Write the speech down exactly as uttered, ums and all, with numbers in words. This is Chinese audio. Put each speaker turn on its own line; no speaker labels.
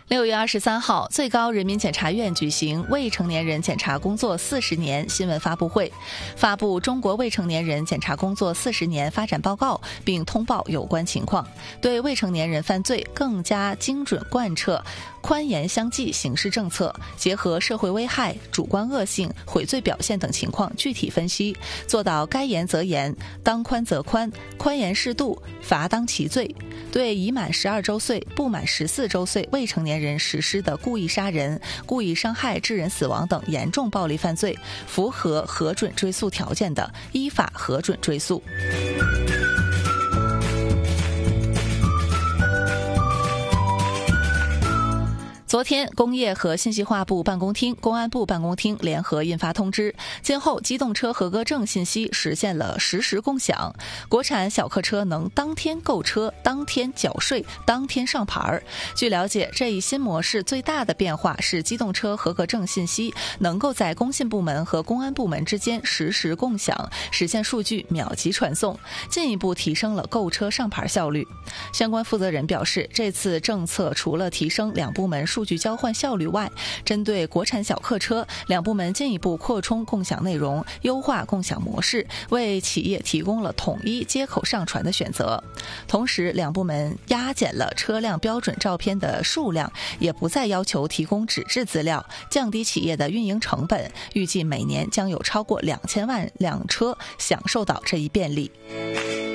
六月二十三号，最高人民检察院举行未成年人检察工作四十年新闻发布会，发布《中国未成年人检察工作四十年发展报告》，并通报有关情况，对未成年人犯罪更加精准贯彻宽严相济刑事政策，结合社会危害、主观恶性、悔罪表现等情况具体分析，做到该严则严，当宽则宽，宽严适度，罚当其罪。对已满十二周岁、不满十四周岁未成年人实施的故意杀人、故意伤害致人死亡等严重暴力犯罪，符合核准追诉条件的，依法核准追诉。昨天，工业和信息化部办公厅、公安部办公厅联合印发通知，今后机动车合格证信息实现了实时共享，国产小客车能当天购车、当天缴税、当天上牌。据了解，这一新模式最大的变化是机动车合格证信息能够在工信部门和公安部门之间实时共享，实现数据秒级传送，进一步提升了购车上牌效率。相关负责人表示，这次政策除了提升两部门数据交换效率外，针对国产小客车，两部门进一步扩充共享内容，优化共享模式，为企业提供了统一接口上传的选择。同时，两部门压减了车辆标准照片的数量，也不再要求提供纸质资料，降低企业的运营成本。预计每年将有超过两千万辆车享受到这一便利。